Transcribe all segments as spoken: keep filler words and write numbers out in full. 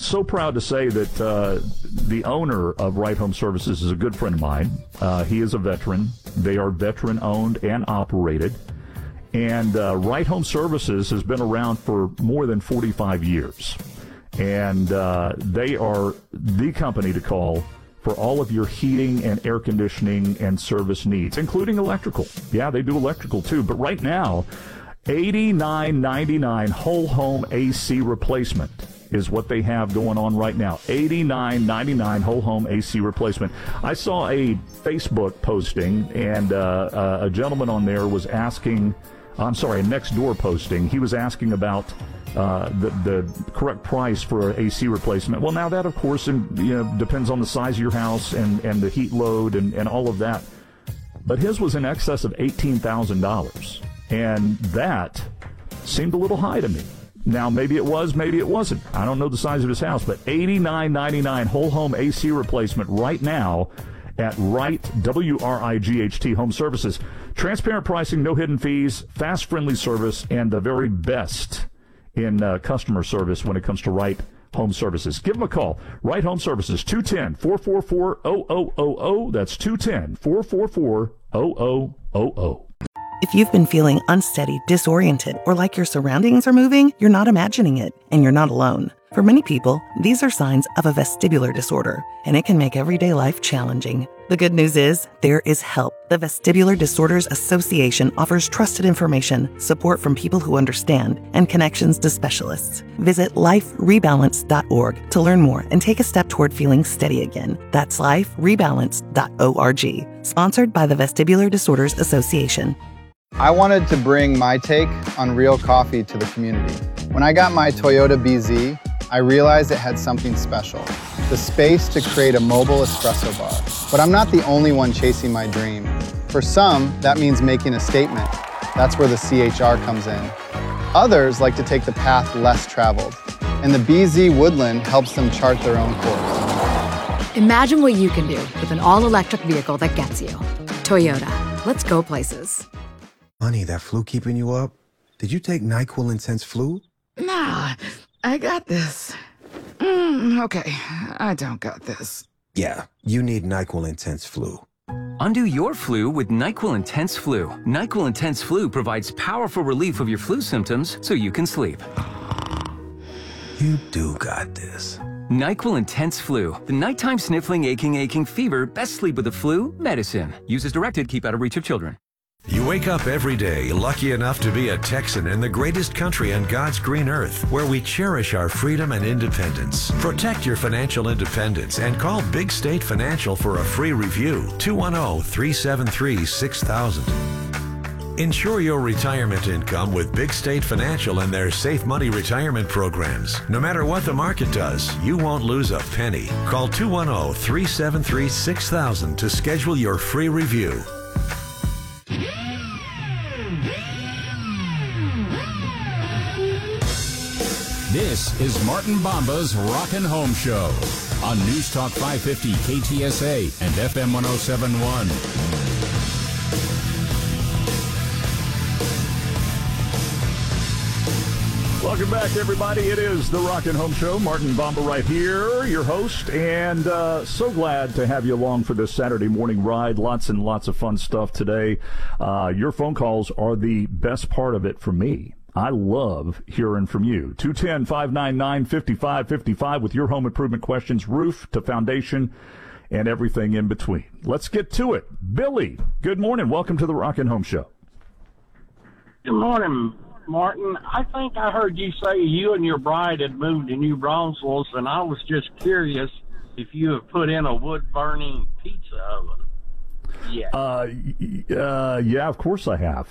so proud to say that uh, the owner of Right Home Services is a good friend of mine. Uh, he is a veteran. They are veteran-owned and operated. And uh, Right Home Services has been around for more than forty-five years. And uh, they are the company to call for all of your heating and air conditioning and service needs, including electrical. Yeah, they do electrical too. But right now, eighty-nine ninety-nine whole home A C replacement is what they have going on right now. eighty-nine ninety-nine whole home A C replacement. I saw a Facebook posting, and uh, uh, a gentleman on there was asking, I'm sorry, a Nextdoor posting. He was asking about uh, the, the correct price for an A C replacement. Well, now that, of course, in, you know, depends on the size of your house and, and the heat load and, and all of that. But his was in excess of eighteen thousand dollars. And that seemed a little high to me. Now, maybe it was, maybe it wasn't. I don't know the size of his house, but eighty-nine ninety-nine whole home A C replacement right now at Wright, W R I G H T Home Services. Transparent pricing, no hidden fees, fast, friendly service, and the very best in uh, customer service when it comes to Wright Home Services. Give them a call. Wright Home Services, two one zero, four four four, zero zero zero zero. That's two one zero, four four four, zero zero zero zero. If you've been feeling unsteady, disoriented, or like your surroundings are moving, you're not imagining it, and you're not alone. For many people, these are signs of a vestibular disorder, and it can make everyday life challenging. The good news is, there is help. The Vestibular Disorders Association offers trusted information, support from people who understand, and connections to specialists. Visit life rebalance dot org to learn more and take a step toward feeling steady again. That's life rebalance dot org. Sponsored by the Vestibular Disorders Association. I wanted to bring my take on real coffee to the community. When I got my Toyota B Z, I realized it had something special, the space to create a mobile espresso bar. But I'm not the only one chasing my dream. For some, that means making a statement. That's where the C H R comes in. Others like to take the path less traveled, and the B Z Woodland helps them chart their own course. Imagine what you can do with an all-electric vehicle that gets you. Toyota, let's go places. Honey, that flu keeping you up? Did you take NyQuil Intense Flu? Nah, I got this. Mm, okay, I don't got this. Yeah, you need NyQuil Intense Flu. Undo your flu with NyQuil Intense Flu. NyQuil Intense Flu provides powerful relief of your flu symptoms so you can sleep. You do got this. NyQuil Intense Flu. The nighttime sniffling, aching, aching fever. Best sleep with the flu medicine. Use as directed. Keep out of reach of children. You wake up every day lucky enough to be a Texan in the greatest country on God's green earth, where we cherish our freedom and independence. Protect your financial independence and call Big State Financial for a free review. two one zero, three seven three, six thousand. Ensure your retirement income with Big State Financial and their Safe Money retirement programs. No matter what the market does, you won't lose a penny. Call two one zero, three seven three, six thousand to schedule your free review. This is Martin Bomba's Rockin' Home Show on News Talk five fifty K T S A and F M one oh seven point one. Welcome back, everybody. It is the Rockin' Home Show. Martin Bomba right here, your host, and uh, so glad to have you along for this Saturday morning ride. Lots and lots of fun stuff today. Uh, your phone calls are the best part of it for me. I love hearing from you. two one zero, five nine nine, five five five five with your home improvement questions, roof to foundation, and everything in between. Let's get to it. Billy, good morning. Welcome to the Rockin' Home Show. Good morning, Martin. I think I heard you say you and your bride had moved to New Braunfels, and I was just curious if you have put in a wood-burning pizza oven. Yeah. Uh, uh, yeah, of course I have.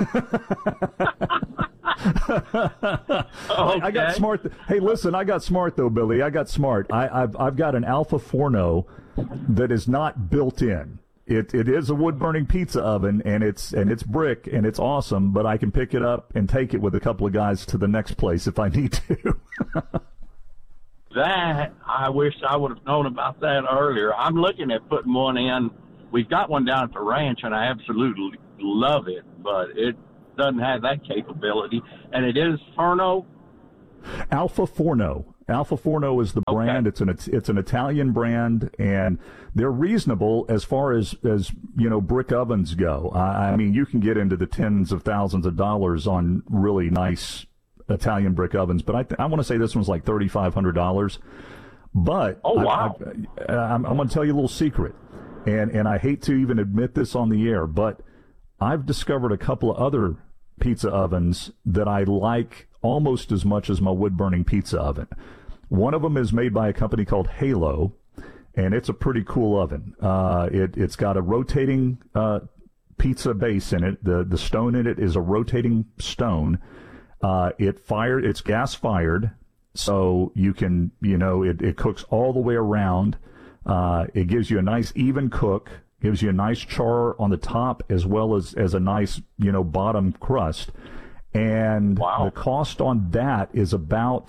Okay. I got smart. Th- hey, listen, I got smart though, Billy. I got smart. I, I've I've got an Alpha Forno that is not built in. It it is a wood burning pizza oven, and it's and it's brick, and it's awesome. But I can pick it up and take it with a couple of guys to the next place if I need to. That I wish I would have known about that earlier. I'm looking at putting one in. We've got one down at the ranch, and I absolutely love it, but it doesn't have that capability. And it is Forno? Alpha Forno. Alpha Forno is the brand. Okay. It's an it's, it's an Italian brand, and they're reasonable as far as, as you know brick ovens go. I, I mean, you can get into the tens of thousands of dollars on really nice Italian brick ovens, but I th- I want to say this one's like thirty-five hundred dollars. But oh wow, I, I, I'm, I'm going to tell you a little secret, and and I hate to even admit this on the air, but I've discovered a couple of other pizza ovens that I like almost as much as my wood-burning pizza oven. One of them is made by a company called Halo, and it's a pretty cool oven. Uh, it, it's got a rotating uh, pizza base in it. The the stone in it is a rotating stone. Uh, it fired. It's gas-fired, so you can, you know, it, it cooks all the way around. Uh, it gives you a nice even cook, gives you a nice char on the top as well as, as a nice, you know, bottom crust. And wow. the cost on that is about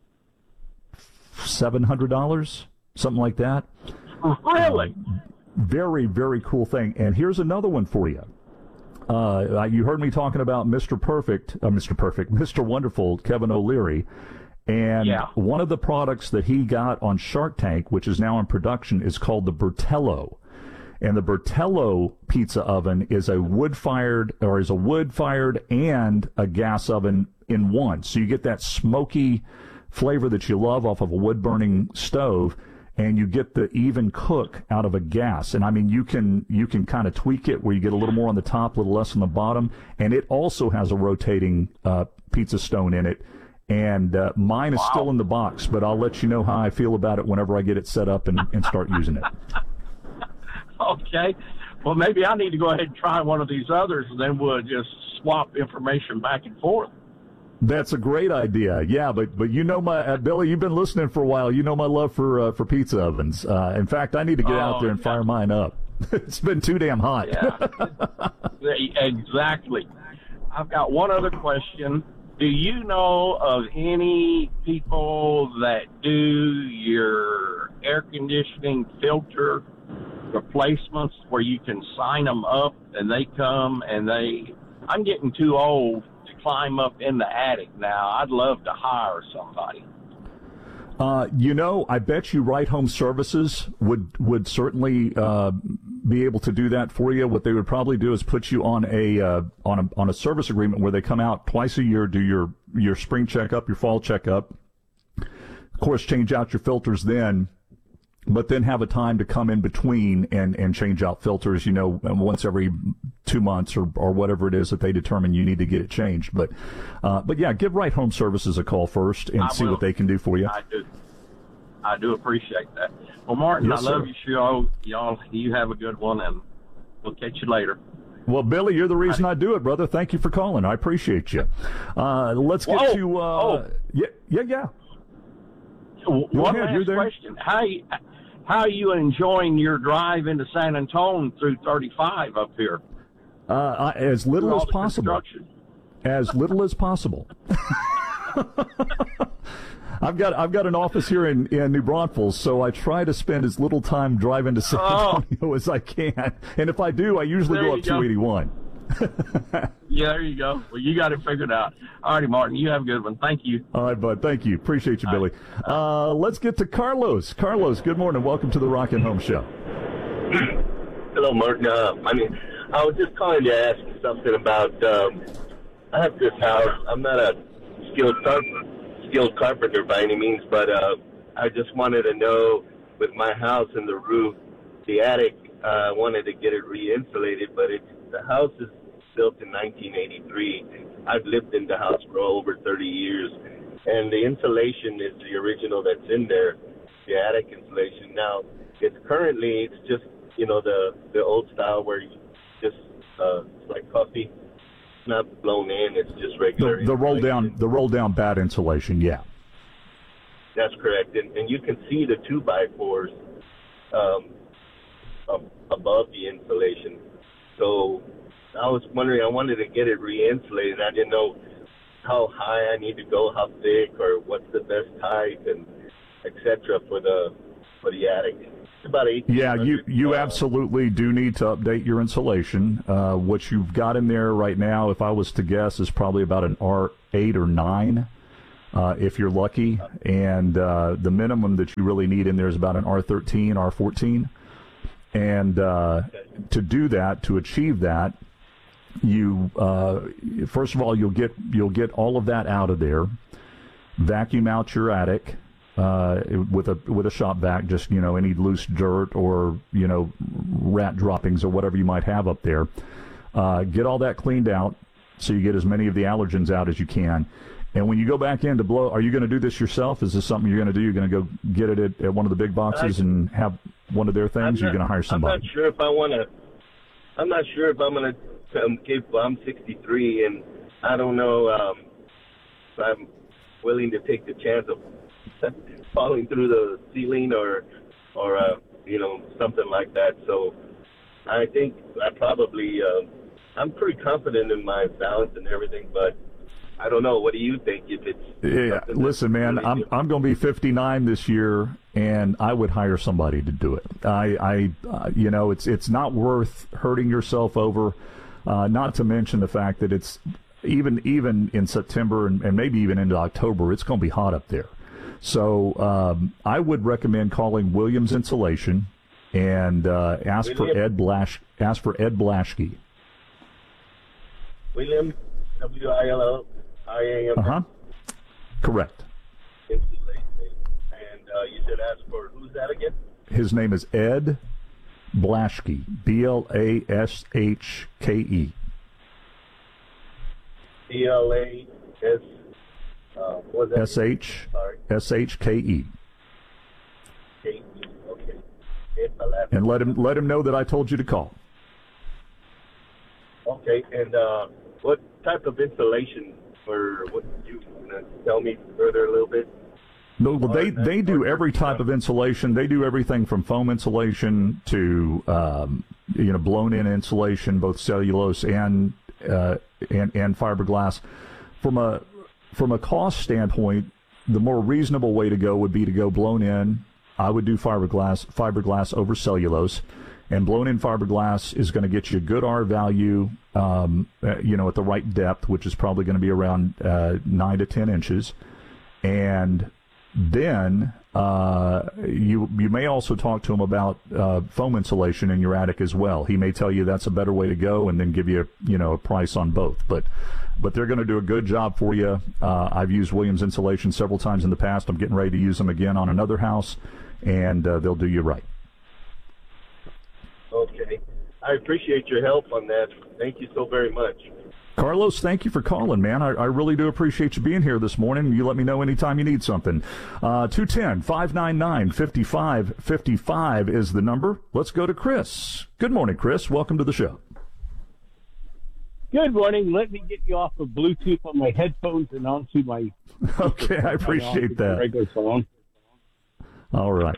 seven hundred dollars, something like that. Really? Um, very, very cool thing. And here's another one for you. Uh, you heard me talking about Mister Perfect, uh, Mister Perfect, Mister Wonderful, Kevin O'Leary. And yeah. one of the products that he got on Shark Tank, which is now in production, is called the Bertello. And the Bertello pizza oven is a wood-fired, or is a wood-fired and a gas oven in one. So you get that smoky flavor that you love off of a wood-burning stove, and you get the even cook out of a gas. And I mean, you can you can kind of tweak it where you get a little more on the top, a little less on the bottom. And it also has a rotating uh, pizza stone in it. And uh, mine is wow. still in the box, but I'll let you know how I feel about it whenever I get it set up and, and start using it. Okay. Well, maybe I need to go ahead and try one of these others, and then we'll just swap information back and forth. That's a great idea. Yeah, but but you know my uh, Billy, you've been listening for a while. You know my love for uh, for pizza ovens. Uh, in fact, I need to get oh, out there and yeah. fire mine up. It's been too damn hot. Yeah, exactly. I've got one other question. Do you know of any people that do your air conditioning filter replacements where you can sign them up and they come and they, I'm getting too old to climb up in the attic now. I'd love to hire somebody. Uh, you know, I bet you Right Home Services would would certainly uh, be able to do that for you. What they would probably do is put you on a uh, on a on a service agreement where they come out twice a year, do your your spring checkup, your fall checkup. Of course, change out your filters then, but then have a time to come in between and, and change out filters, you know, once every two months or, or whatever it is that they determine you need to get it changed. But, uh, but yeah, give Right Home Services a call first and I see will. what they can do for you. I do. I do appreciate that. Well, Martin, yes, I love sir. your show. Y'all, you have a good one, and we'll catch you later. Well, Billy, you're the reason I do it, brother. Thank you for calling. I appreciate you. Uh, let's get Whoa. to, uh, oh. yeah, yeah, yeah. One ahead, last question. How, how are you enjoying your drive into San Antonio through thirty-five up here? Uh, as little as possible. As little as possible. I've got I've got an office here in, in New Braunfels, so I try to spend as little time driving to San Antonio oh. as I can. And if I do, I usually there go up two eighty-one. Yeah, there you go. Well, you got it figured out. All righty, Martin, you have a good one. Thank you. All right, bud. Thank you. Appreciate you, Billy. Uh, let's get to Carlos. Carlos, good morning. Welcome to the Rockin' Home Show. Hello, Martin. Uh, I mean, I was just calling to ask something about, um, I have this house. I'm not a skilled, car- skilled carpenter by any means, but uh, I just wanted to know, with my house and the roof, the attic, I uh, wanted to get it re-insulated, but it's, the house is built in nineteen eighty-three. I've lived in the house for over thirty years, and the insulation is the original that's in there, the attic insulation. Now, it's currently, it's just, you know, the, the old style where you just, uh, it's like coffee. It's not blown in, it's just regular. The, the roll down, the roll down bat insulation, yeah. That's correct, and, and you can see the two by fours um, above the insulation. So I was wondering, I wanted to get it re-insulated. I didn't know how high I need to go, how thick, or what's the best height, and et cetera for the for the attic. It's about eight. Yeah, you you absolutely do need to update your insulation. Uh, what you've got in there right now, if I was to guess, is probably about an R eight or nine. uh, if you're lucky. And uh, the minimum that you really need in there is about an R thirteen, R fourteen. And uh, to do that, to achieve that, you uh, first of all you'll get you'll get all of that out of there. Vacuum out your attic uh, with a with a shop vac, just you know any loose dirt or you know rat droppings or whatever you might have up there. Uh, get all that cleaned out so you get as many of the allergens out as you can. And when you go back in to blow, are you going to do this yourself? Is this something you're going to do? You're going to go get it at, at one of the big boxes I, and have one of their things? Or you're going to hire somebody? I'm not sure if I want to. I'm not sure if I'm going to um, keep. I'm sixty-three, and I don't know um, if I'm willing to take the chance of falling through the ceiling or, or uh, you know, something like that. So I think I probably. Uh, I'm pretty confident in my balance and everything, but. I don't know. What do you think? If it's yeah, listen, man, really I'm do? I'm going to be fifty-nine this year, and I would hire somebody to do it. I, I uh, you know, it's it's not worth hurting yourself over. Uh, not to mention the fact that it's even even in September and, and maybe even into October, it's going to be hot up there. So um, I would recommend calling Williams Insulation and uh, ask William. for Ed Blash. Ask for Ed Blaschke. William, W I L L. I am. Uh-huh. Correct. And uh, you said ask for, who's that again? His name is Ed Blaschke, B L A S H K E. B L A S, uh, what was that? S H, S H K E. K E, okay. Ed Blaschke. And let him, let him know that I told you to call. Okay, and uh, what type of insulation? Or what you uh, tell me further a little bit? No, well, they, they do every type of insulation. They do everything from foam insulation to um, you know blown-in insulation, both cellulose and uh, and and fiberglass. From a from a cost standpoint, the more reasonable way to go would be to go blown-in. I would do fiberglass fiberglass over cellulose. And blown-in fiberglass is going to get you a good R value, um, uh, you know, at the right depth, which is probably going to be around uh, nine to ten inches. And then uh, you you may also talk to him about uh, foam insulation in your attic as well. He may tell you that's a better way to go, and then give you a, you know a price on both. But but they're going to do a good job for you. Uh, I've used Williams Insulation several times in the past. I'm getting ready to use them again on another house, and uh, they'll do you right. Okay. I appreciate your help on that. Thank you so very much. Carlos, thank you for calling, man. I, I really do appreciate you being here this morning. You let me know anytime you need something. Uh, two one zero, five nine nine, five five five five is the number. Let's go to Chris. Good morning, Chris. Welcome to the show. Good morning. Let me get you off of Bluetooth on my headphones and onto my... Okay, I appreciate that. Regular phone. All right.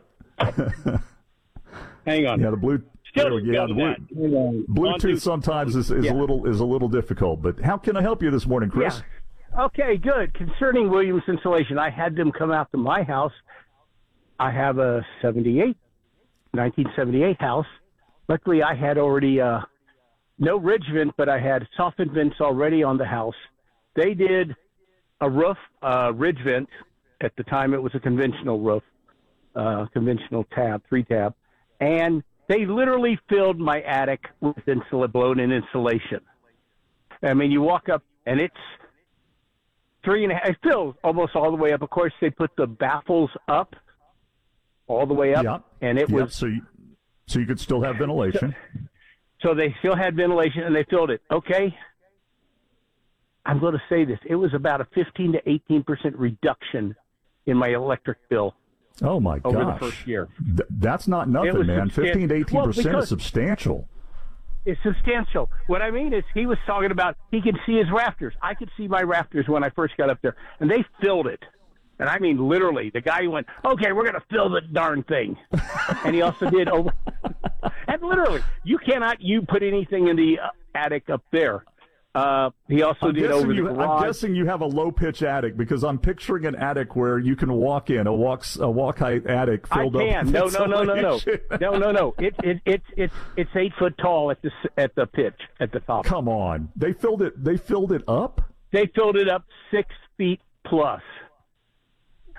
Hang on. Yeah, the Bluetooth. Still yeah, the Bluetooth, Bluetooth sometimes is, is yeah. a little is a little difficult, but how can I help you this morning, Chris? Yeah. Okay, good. Concerning Williams Insulation, I had them come out to my house. I have a seventy-eight, nineteen seventy-eight house. Luckily, I had already uh, no ridge vent, but I had soffit vents already on the house. They did a roof uh, ridge vent. At the time, it was a conventional roof, uh, conventional tab, three tab, and they literally filled my attic with insul- blown-in insulation. I mean, you walk up, and it's three and a half. It fills almost all the way up. Of course, they put the baffles up, all the way up, yep. and it yep. was so you, so you could still have ventilation. So, so they still had ventilation, and they filled it. Okay, I'm going to say this: it was about a fifteen to eighteen percent reduction in my electric bill. Oh, my gosh. Over the first year. Th- that's not nothing, man. fifteen to eighteen percent well, is substantial. It's substantial. What I mean is he was talking about he could see his rafters. I could see my rafters when I first got up there, and they filled it. And I mean literally. The guy went, okay, we're going to fill the darn thing. And he also did over. And literally, you cannot you put anything in the attic up there. Uh, he also I'm did over you, the garage. I'm guessing you have a low-pitch attic because I'm picturing an attic where you can walk in, a walk, a walk-height attic filled I can. up with No, no, no, no, no. no, no, no. It, it, it, it's it's eight foot tall at the at the pitch at the top. Come on, they filled it. They filled it up. They filled it up six feet plus.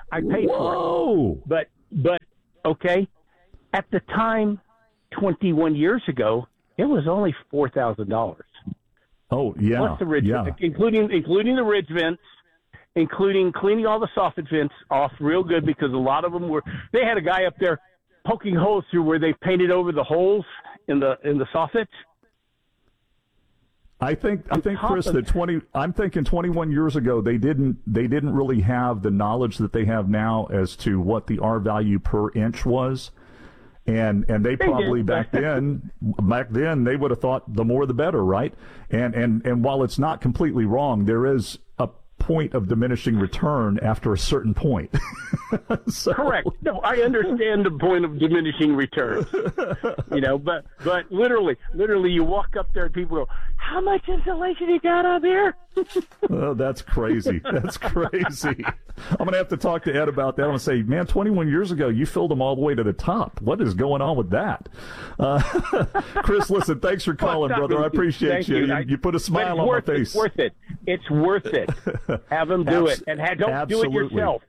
I paid Whoa. for it. But, but, okay, at the time, twenty-one years ago, it was only four thousand dollars. Oh, yeah. Plus the ridge, yeah. including, including the ridge vents, including cleaning all the soffit vents off real good, because a lot of them were, they had a guy up there poking holes through where they painted over the holes in the, in the soffits. I think I think Chris that twenty I'm thinking twenty-one years ago they didn't they didn't really have the knowledge that they have now as to what the R value per inch was. And and they probably back then back then they would have thought the more the better, right? And and and while it's not completely wrong, there is a point of diminishing return after a certain point. So. Correct. No, I understand the point of diminishing returns. You know, but but literally, literally, you walk up there and people go, "How much insulation you got up here?" Oh, that's crazy. That's crazy. I'm going to have to talk to Ed about that. I'm going to say, man, twenty-one years ago, you filled them all the way to the top. What is going on with that? Uh, Chris, listen, thanks for calling, brother. I appreciate Thank you. You. You, I, you put a smile on worth, my face. It's worth it. It's worth it. Have them do Abs- it. And have, don't absolutely. do it yourself.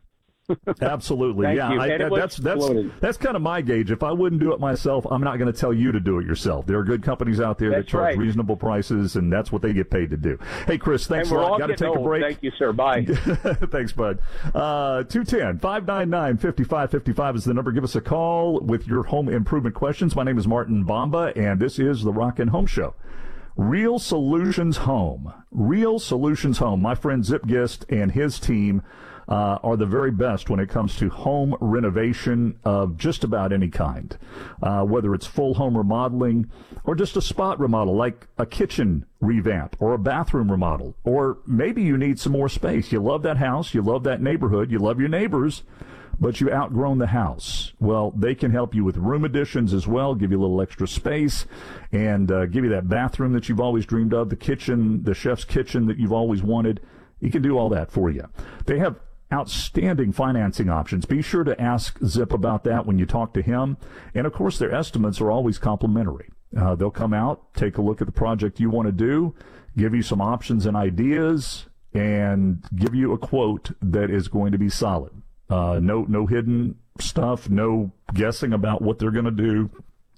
Absolutely, Thank yeah. you. I, And it that's that's exploded. that's kind of my gauge. If I wouldn't do it myself, I'm not going to tell you to do it yourself. There are good companies out there That's that charge right. reasonable prices, and that's what they get paid to do. Hey, Chris, thanks and a we're lot. all Got to getting take old. a break. Thank you, sir. Bye. Thanks, bud. Uh, two one zero, five nine nine, five five five five is the number. Give us a call with your home improvement questions. My name is Martin Bamba, and this is the Rockin' Home Show. Real Solutions Home. Real Solutions Home. My friend Zip Gist and his team uh, are the very best when it comes to home renovation of just about any kind, uh, whether it's full home remodeling or just a spot remodel like a kitchen revamp or a bathroom remodel, or maybe you need some more space. You love that house, you love that neighborhood, you love your neighbors, but you outgrown the house. Well, they can help you with room additions as well, give you a little extra space, and uh, give you that bathroom that you've always dreamed of, the kitchen, the chef's kitchen that you've always wanted. He can do all that for you. They have outstanding financing options. Be sure to ask Zip about that when you talk to him. And, of course, their estimates are always complimentary. Uh, they'll come out, take a look at the project you want to do, give you some options and ideas, and give you a quote that is going to be solid. Uh, no, no hidden stuff, no guessing about what they're going to do.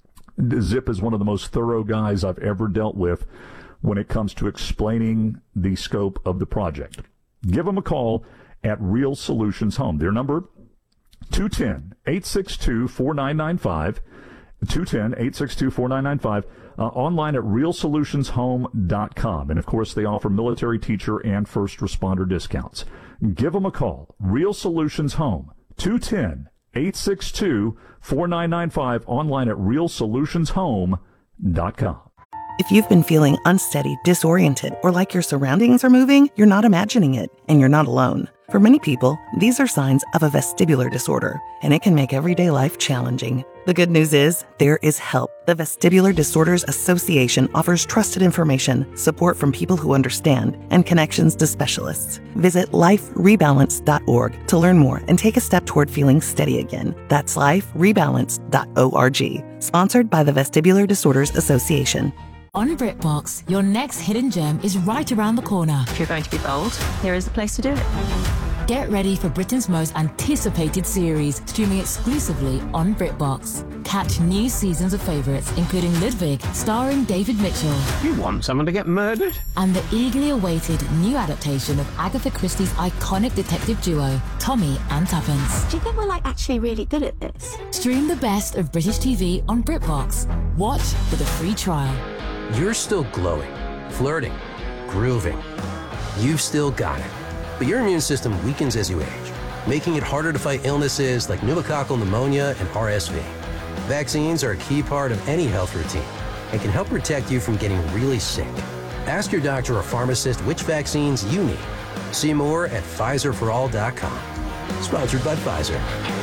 Zip is one of the most thorough guys I've ever dealt with when it comes to explaining the scope of the project. Give them a call at Real Solutions Home. Their number, two one zero, eight six two, four nine nine five, two one zero, eight six two, four nine nine five, uh, online at real solutions home dot com. And, of course, they offer military, teacher, and first responder discounts. Give them a call. Real Solutions Home, two one zero, eight six two, four nine nine five, online at real solutions home dot com. If you've been feeling unsteady, disoriented, or like your surroundings are moving, you're not imagining it, and you're not alone. For many people, these are signs of a vestibular disorder, and it can make everyday life challenging. The good news is, there is help. The Vestibular Disorders Association offers trusted information, support from people who understand, and connections to specialists. Visit life rebalance dot org to learn more and take a step toward feeling steady again. That's life rebalance dot org. Sponsored by the Vestibular Disorders Association. On BritBox, your next hidden gem is right around the corner. If you're going to be bold, here is the place to do it. Get ready for Britain's most anticipated series, streaming exclusively on BritBox. Catch new seasons of favourites, including Ludwig, starring David Mitchell. You want someone to get murdered? And the eagerly awaited new adaptation of Agatha Christie's iconic detective duo, Tommy and Tuppence. Do you think we're like actually really good at this? Stream the best of British T V on BritBox. Watch with a free trial. You're still glowing, flirting, grooving. You've still got it. But your immune system weakens as you age, making it harder to fight illnesses like pneumococcal pneumonia and R S V. Vaccines are a key part of any health routine and can help protect you from getting really sick. Ask your doctor or pharmacist which vaccines you need. See more at Pfizer for all dot com. Sponsored by Pfizer.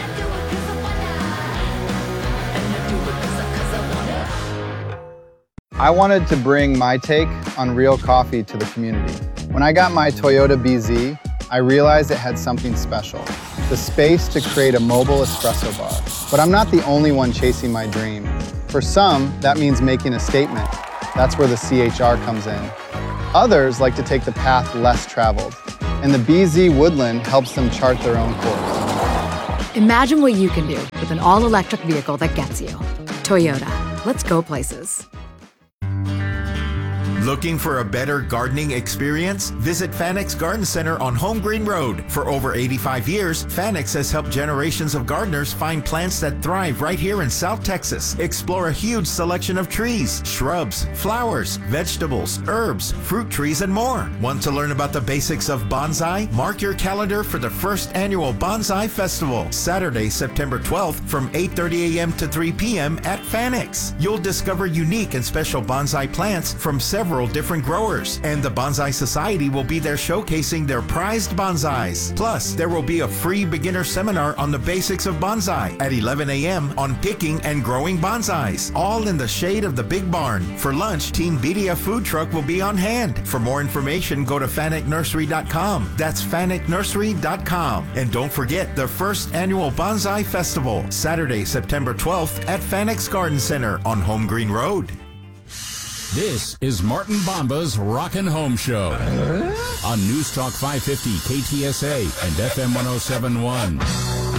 I wanted to bring my take on real coffee to the community. When I got my Toyota B Z, I realized it had something special, the space to create a mobile espresso bar. But I'm not the only one chasing my dream. For some, that means making a statement. That's where the C H R comes in. Others like to take the path less traveled, and the B Z Woodland helps them chart their own course. Imagine what you can do with an all-electric vehicle that gets you. Toyota. Let's go places. Looking for a better gardening experience? Visit Fanex Garden Center on Home Green Road. For over eighty-five years, Fanex has helped generations of gardeners find plants that thrive right here in South Texas. Explore a huge selection of trees, shrubs, flowers, vegetables, herbs, fruit trees, and more. Want to learn about the basics of bonsai? Mark your calendar for the first annual Bonsai Festival, Saturday, September twelfth from eight thirty a.m. to three p.m. at Fanex. You'll discover unique and special bonsai plants from several different growers, and the Bonsai Society will be there showcasing their prized bonsais. Plus, there will be a free beginner seminar on the basics of bonsai at eleven a.m. on picking and growing bonsais, all in the shade of the Big Barn. For lunch, Team Bedia food truck will be on hand. For more information, go to fanek nursery dot com. That's fanek nursery dot com. And don't forget the first annual Bonsai Festival, Saturday, September twelfth at Fanex Garden Center on Home Green Road. This is Martin Bomba's Rockin' Home Show on News Talk five fifty K T S A and F M one oh seven point one.